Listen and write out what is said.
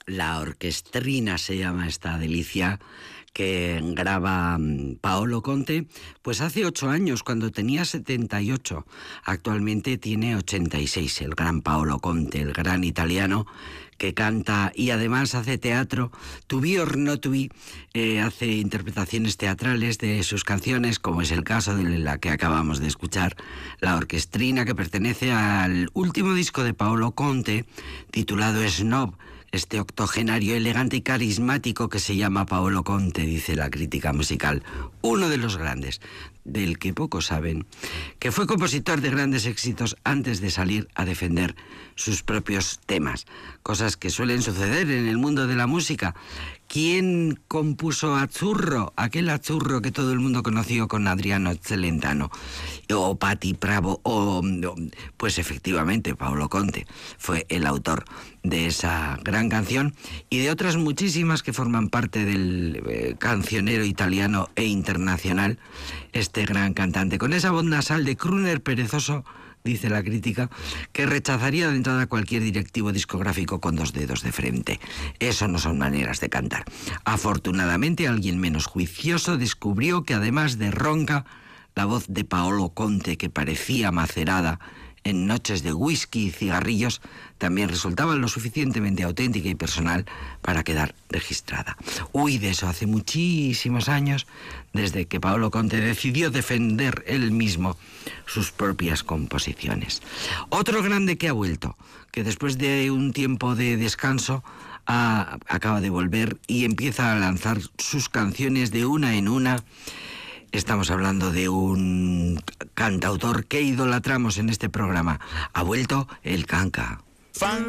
La Orchestrina se llama esta delicia que graba Paolo Conte, pues hace 8 años, cuando tenía 78. Actualmente tiene 86, el gran Paolo Conte, el gran italiano que canta y además hace teatro. To be or not to be, hace interpretaciones teatrales de sus canciones, como es el caso de la que acabamos de escuchar, La Orchestrina, que pertenece al último disco de Paolo Conte, titulado Snob. Este octogenario elegante y carismático que se llama Paolo Conte, dice la crítica musical, uno de los grandes, del que pocos saben, que fue compositor de grandes éxitos antes de salir a defender sus propios temas, cosas que suelen suceder en el mundo de la música. ¿Quién compuso Azzurro? Aquel Azzurro que todo el mundo conoció con Adriano Celentano, o Patti Bravo, pues efectivamente Paolo Conte fue el autor de esa gran canción y de otras muchísimas que forman parte del cancionero italiano e internacional, este gran cantante, con esa voz nasal de crooner perezoso, dice la crítica, que rechazaría de entrada cualquier directivo discográfico con 2 dedos de frente. Eso no son maneras de cantar. Afortunadamente, alguien menos juicioso descubrió que además de ronca, la voz de Paolo Conte, que parecía macerada en noches de whisky y cigarrillos, también resultaba lo suficientemente auténtica y personal para quedar registrada. De eso hace muchísimos años, desde que Paolo Conte decidió defender él mismo sus propias composiciones. Otro grande que ha vuelto, que después de un tiempo de descanso acaba de volver y empieza a lanzar sus canciones de una en una. Estamos hablando de un cantautor que idolatramos en este programa. Ha vuelto el Canca.